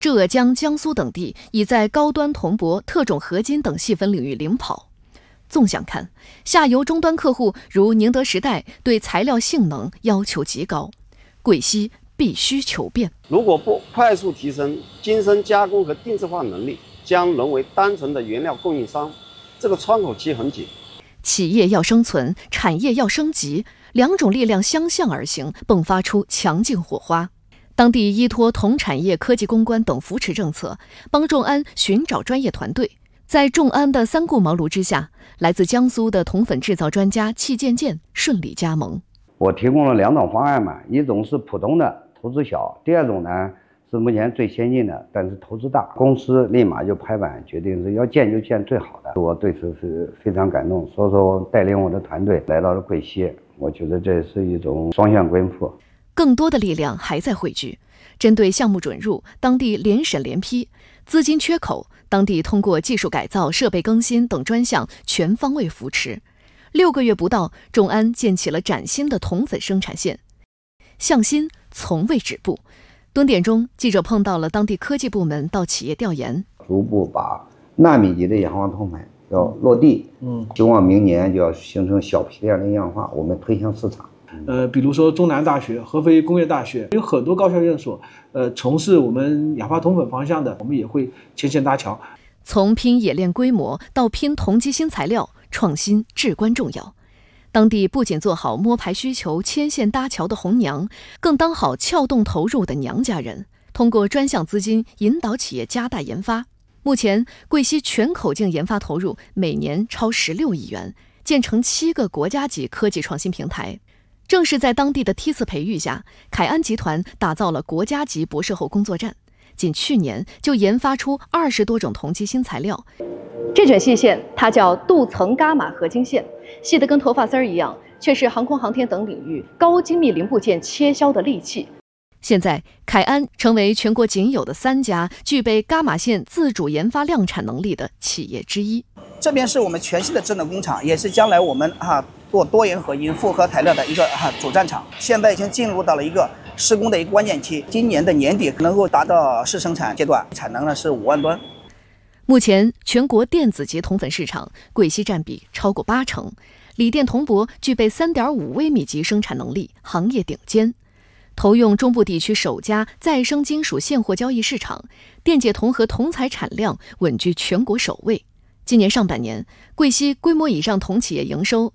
浙江、江苏等地已在高端铜箔、特种合金等细分领域领跑。纵向看，下游终端客户如宁德时代对材料性能要求极高，贵西必须求变。 如果不快速提升精深加工和定制化能力，将沦为单纯的原料供应商，这个窗口期很紧。 企业要生存，产业要升级，两种力量相向而行，迸发出强劲火花。当地依托铜产业科技攻关等扶持政策，帮众安寻找专业团队。在众安的三顾茅庐之下，来自江苏的铜粉制造专家戚建建顺利加盟。 我提供了2种方案嘛，一种是普通的，投资小；第二种呢是目前最先进的，但是投资大。公司立马就拍板决定是要建就建最好的，我对此是非常感动，所以说带领我的团队来到了贵西，我觉得这是一种双向奔赴。 更多的力量还在汇聚，针对项目准入，当地联审联批；资金缺口，当地通过技术改造、设备更新等专项全方位扶持。6个月不到，众安建起了崭新的铜粉生产线，向心从未止步。蹲点中，记者碰到了当地科技部门到企业调研， 逐步把纳米级的氧化铜粉要落地，希望明年就要形成小批量的样化，我们推向市场。 比如说中南大学、合肥工业大学有很多高校院所，从事我们氧化铜粉方向的，我们也会牵线搭桥。 从拼冶炼规模到拼铜基新材料，创新至关重要。当地不仅做好摸排需求、牵线搭桥的红娘，更当好撬动投入的娘家人，通过专项资金引导企业加大研发。目前，贵西全口径研发投入每年超16亿元，建成7个国家级科技创新平台。正是在当地的梯次培育下，凯安集团打造了国家级博士后工作站，仅去年就研发出20多种铜基新材料。这卷细线它叫镀层伽马合金线，细得跟头发丝儿一样，却是航空航天等领域高精密零部件切削的利器。现在，凯安成为全国仅有的3家具备伽马线自主研发量产能力的企业之一。 这边是我们全新的智能工厂，也是将来我们做多元合金复合材料的一个主战场。现在已经进入到了一个施工的一个关键期，今年的年底能够达到试生产阶段，产能呢是5万吨。 目前，全国电子级铜粉市场，贵西占比超过80%，锂电铜箔具备3.5微米级生产能力，行业顶尖。投用中部地区首家再生金属现货交易市场，电解铜和铜材产量稳居全国首位。今年上半年，贵西规模以上铜企业营收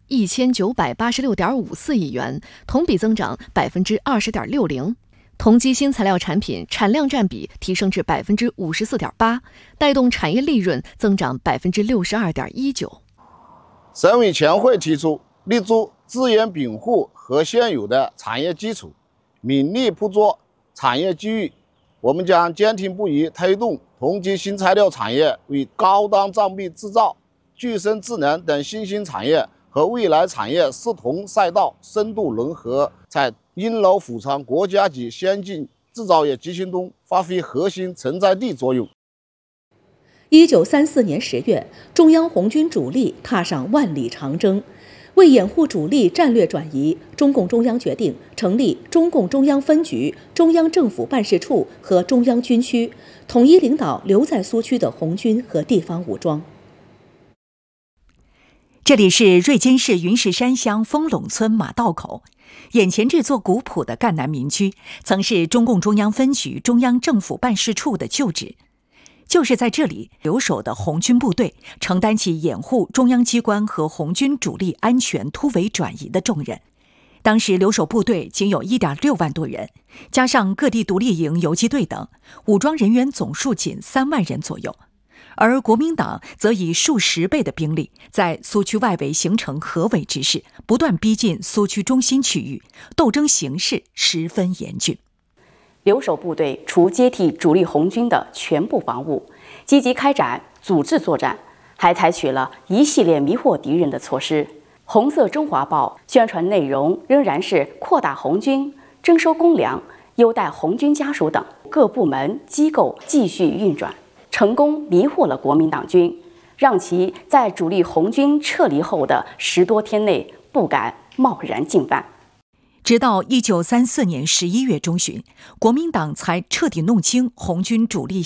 1986.54亿元，同比增长20.60%。铜基新材料产品产量占比提升至54.8%，带动产业利润增长62.19%。 省委全会提出，立足资源禀赋和现有的产业基础，勉力捕捉产业机遇。我们将坚定不移推动铜基新材料产业为高端造币制造、具身智能等新兴产业和未来产业视铜赛道深度融合，在因劳辅长国家级先进制造业集群中发挥核心承载力作用。 1934年10月，中央红军主力踏上万里长征。为掩护主力战略转移，中共中央决定成立中共中央分局、中央政府办事处和中央军区，统一领导留在苏区的红军和地方武装。 这里是瑞金市云石山乡丰陇村马道口，眼前这座古朴的赣南民居，曾是中共中央分局、中央政府办事处的旧址。就是在这里，留守的红军部队承担起掩护中央机关和红军主力安全突围转移的重任。当时留守部队仅有1.6万多人，加上各地独立营、游击队等，武装人员总数仅3万人左右。而国民党则以数10倍的兵力，在苏区外围形成合围之势，不断逼近苏区中心区域，斗争形势十分严峻。 留守部队除接替主力红军的全部防务，积极开展组织作战，还采取了一系列迷惑敌人的措施。红色中华报宣传内容仍然是扩大红军、征收公粮、优待红军家属等，各部门机构继续运转，成功迷惑了国民党军，让其在主力红军撤离后的10多天内不敢贸然进犯。 直到1934年11月中旬，国民党才彻底弄清红军主力